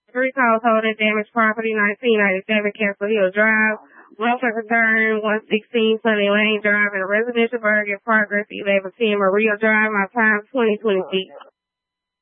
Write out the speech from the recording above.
3 household and damaged property, 1997 Castle Hill Drive, 1 for concern, 116 Sunny Lane Drive, and a residential burg in progress, 1110 Maria Drive. My time 2026.